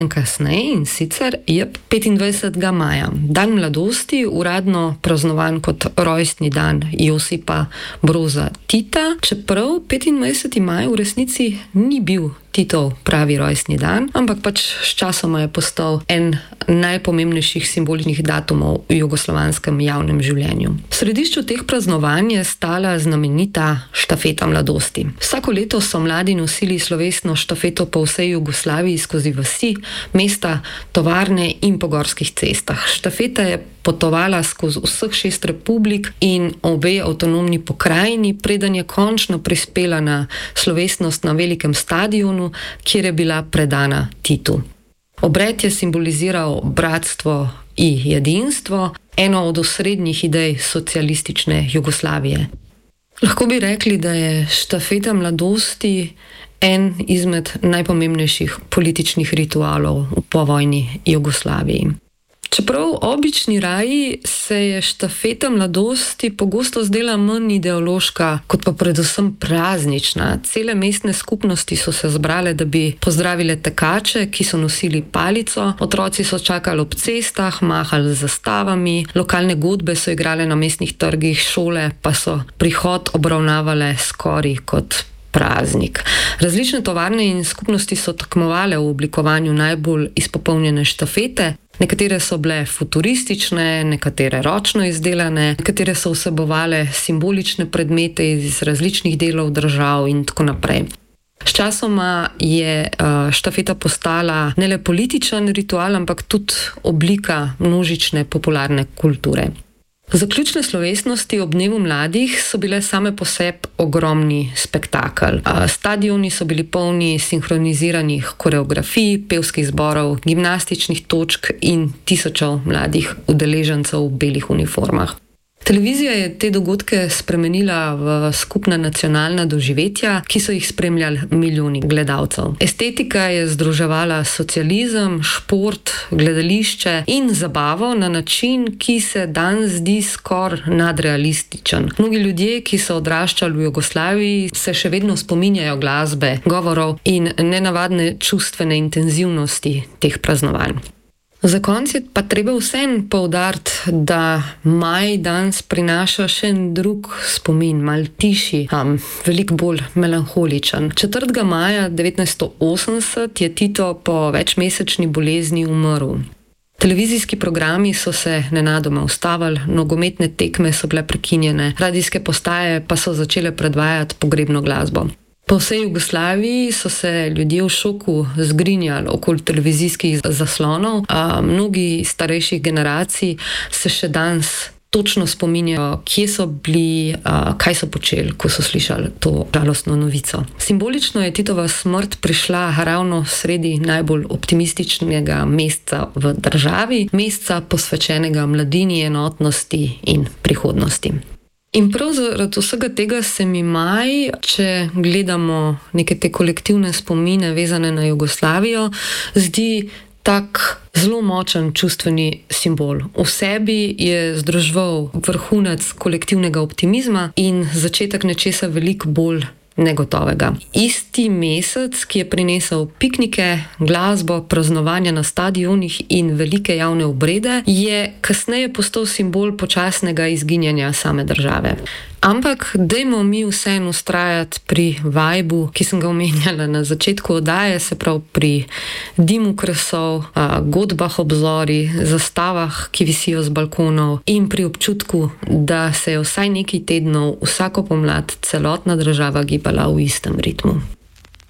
kasneje, in sicer je 25. maja. Dan mladosti, uradno praznovan kot rojstni dan Josipa Broza Tita, čeprav 25. maj v resnici ni bil Titov pravi rojstni dan, ampak pač sčasoma je postal en najpomembnejših simboličnih datumov v jugoslovanskem javnem življenju. V središču teh praznovanj je stala znamenita štafeta mladosti. Vsako leto so mladi nosili slovesno štafeto po vsej Jugoslaviji skozi vasi, mesta, tovarne in po gorskih cestah. Štafeta je potovala skozi vseh 6 republik in obe avtonomni pokrajini, preden je končno prispela na slovesnost na velikem stadionu, kjer je bila predana Titu. Obred je simboliziral bratstvo in jedinstvo, eno od osrednjih idej socialistične Jugoslavije. Lahko bi rekli, da je štafeta mladosti en izmed najpomembnejših političnih ritualov v povojni Jugoslaviji. Čeprav obični raji se je štafeta mladosti pogosto zdela manj ideološka, kot pa predvsem praznična. Cele mestne skupnosti so se zbrale, da bi pozdravile tekače, ki so nosili palico, otroci so čakali ob cestah, mahali z zastavami, lokalne godbe so igrale na mestnih trgih, šole pa so prihod obravnavale skoraj kot praznik. Različne tovarne in skupnosti so tekmovale v oblikovanju najbolj izpopolnjene štafete. Nekatere so bile futuristične, nekatere ročno izdelane, nekatere so vsebovale simbolične predmete iz različnih delov držav in tako naprej. Sčasoma je štafeta postala ne le političen ritual, ampak tudi oblika množične popularne kulture. Zaključne slovesnosti ob dnevu mladih so bile same po sebi ogromni spektakel. Stadioni so bili polni sinhroniziranih koreografij, pevskih zborov, gimnastičnih točk in tisočev mladih udeležencev v belih uniformah. Televizija je te dogodke spremenila v skupna nacionalna doživetja, ki so jih spremljali milijoni gledalcev. Estetika je združevala socializem, šport, gledališče in zabavo na način, ki se danes zdi skoraj nadrealističen. Mnogi ljudje, ki so odraščali v Jugoslaviji, se še vedno spominjajo glasbe, govorov in nenavadne čustvene intenzivnosti teh praznovanj. Za konec je pa treba vseeno poudariti, da maj danes prinaša še en drug spomin, mal tišji, veliko bolj melanholičen. 4. maja 1980 je Tito po večmesečni bolezni umrl. Televizijski programi so se nenadoma ustavili, nogometne tekme so bile prekinjene, radijske postaje pa so začele predvajati pogrebno glasbo. Po vsej Jugoslaviji so se ljudje v šoku zgrinjali okoli televizijskih zaslonov, mnogi starejših generacij se še danes točno spominjajo, kje so bili, kaj so počeli, ko so slišali to žalostno novico. Simbolično je Titova smrt prišla ravno sredi najbolj optimističnega meseca v državi, meseca posvečenega mladini, enotnosti in prihodnosti. In prav zaradi vsega tega se mi maj, če gledamo neke te kolektivne spomine vezane na Jugoslavijo, zdi tak zelo močen čustveni simbol. V sebi je združeval vrhunec kolektivnega optimizma in začetek nečesa veliko bolj negotovega. Isti mesec, ki je prinesel piknike, glasbo, praznovanja na stadionih in velike javne obrede, je kasneje postal simbol počasnega izginjanja same države. Ampak dajmo mi vseeno vztrajati pri vajbu, ki sem ga omenjala na začetku oddaje, se pravi pri dimu kresov, godbah ob zori, zastavah, ki visijo z balkonov in pri občutku, da se je vsaj nekaj tednov vsako pomlad celotna država gibala v istem ritmu.